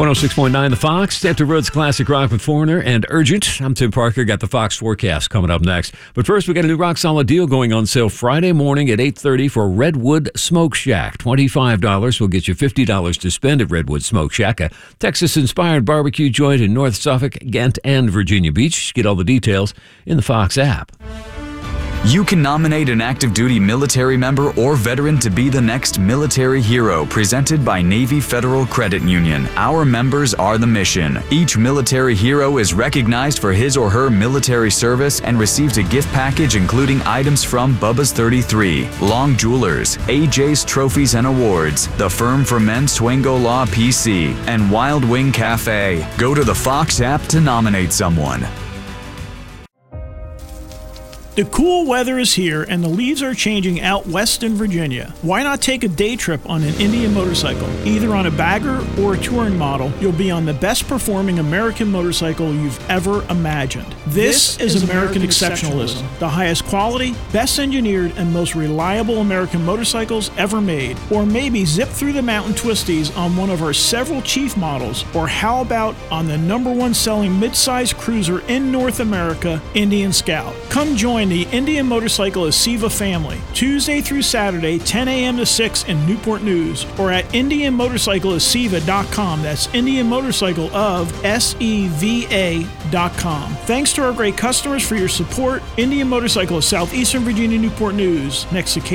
106.9 The Fox, After Roads Classic Rock with Foreigner and Urgent. I'm Tim Parker. Got the Fox forecast coming up next. But first, we got a new rock solid deal going on sale Friday morning at 8:30 for Redwood Smoke Shack. $25 will get you $50 to spend at Redwood Smoke Shack, a Texas-inspired barbecue joint in North Suffolk, Ghent, and Virginia Beach. Get all the details in the Fox app. You can nominate an active duty military member or veteran to be the next military hero, presented by Navy Federal Credit Union. Our members are the mission. Each military hero is recognized for his or her military service and receives a gift package including items from Bubba's 33, Long Jewelers, AJ's Trophies and Awards, the Firm for Men Swango Law PC, and Wild Wing Cafe. Go to the Fox app to nominate someone. The cool weather is here and the leaves are changing out west in Virginia. Why not take a day trip on an Indian motorcycle? Either on a bagger or a touring model, you'll be on the best performing American motorcycle you've ever imagined. This is American exceptionalism. The highest quality, best engineered, and most reliable American motorcycles ever made. Or maybe zip through the mountain twisties on one of our several Chief models. Or how about on the #1 selling midsize cruiser in North America, Indian Scout. Come join the Indian Motorcycle Siva family, Tuesday through Saturday, 10 a.m. to 6 in Newport News, or at IndianMotorcycleOfSiva.com. That's Indian Motorcycle of SEVA.com. Thanks to our great customers for your support. Indian Motorcycle of Southeastern Virginia, Newport News, next to